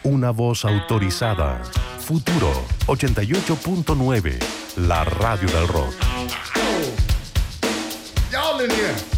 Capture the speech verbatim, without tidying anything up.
Una voz autorizada. Futuro ochenta y ocho punto nueve. La radio del rock. Y'all in here.